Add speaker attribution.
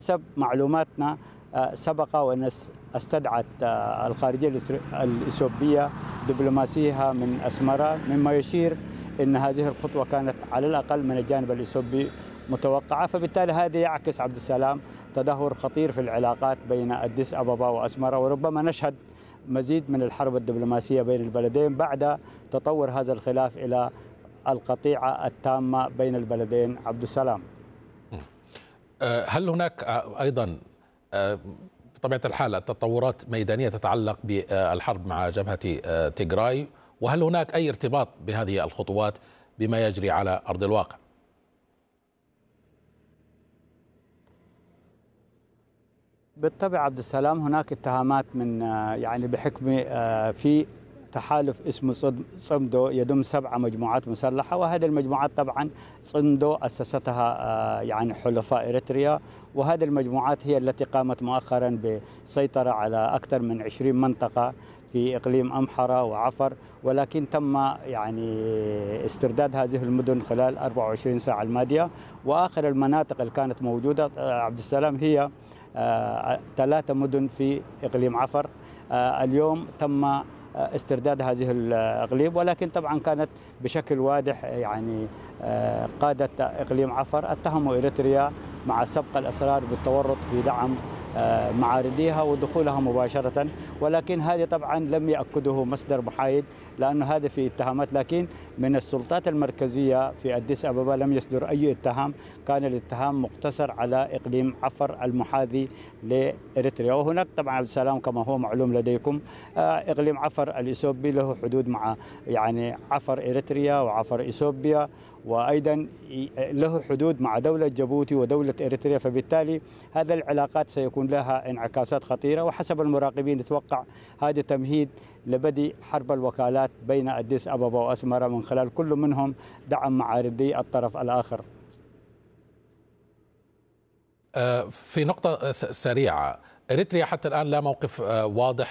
Speaker 1: حسب معلوماتنا سبق وأن استدعت الخارجية الإثيوبية دبلوماسيها من أسمرة، مما يشير أن هذه الخطوة كانت على الأقل من الجانب الإثيوبي متوقعة. فبالتالي هذا يعكس عبد السلام تدهور خطير في العلاقات بين أديس أبابا وأسمرة، وربما نشهد مزيد من الحرب الدبلوماسية بين البلدين بعد تطور هذا الخلاف إلى القطيعة التامة بين البلدين. عبد السلام،
Speaker 2: هل هناك أيضا بطبيعة الحال تطورات ميدانية تتعلق بالحرب مع جبهة تيغراي، وهل هناك أي ارتباط بهذه الخطوات بما يجري على أرض الواقع؟
Speaker 1: بالطبع عبد السلام، هناك اتهامات من بحكم في تحالف اسمه صمدو يضم 7 مجموعات مسلحة، وهذه المجموعات طبعا صمدو أسستها حلفاء إريتريا، وهذه المجموعات هي التي قامت مؤخرا بسيطرة على أكثر من 20 منطقة في إقليم أمحرة وعفر، ولكن تم استرداد هذه المدن خلال 24 ساعة الماضية. وآخر المناطق اللي كانت موجودة عبد السلام هي 3 مدن في إقليم عفر. اليوم تم استرداد هذه الإقليم، ولكن طبعا كانت بشكل واضح قادة إقليم عفر اتهموا إريتريا مع سبق الأسرار بالتورط في دعم معارضيها ودخولها مباشرة، ولكن هذه طبعا لم يأكده مصدر محايد، لأنه هذا في اتهامات، لكن من السلطات المركزية في أديس أبابا لم يصدر أي اتهام، كان الاتهام مقتصر على إقليم عفر المحاذي لإريتريا. وهناك طبعا عبد السلام كما هو معلوم لديكم إقليم عفر الإثيوبي له حدود مع عفر إريتريا وعفر إثيوبيا، وأيضا له حدود مع دولة جيبوتي ودولة إريتريا، فبالتالي هذه العلاقات سيكون لها انعكاسات خطيرة. وحسب المراقبين يتوقع هذا تمهيد لبدء حرب الوكالات بين أديس أبابا وأسمرة من خلال كل منهم دعم معارضي الطرف الآخر.
Speaker 2: في نقطة سريعة، إريتريا حتى الآن لا موقف واضح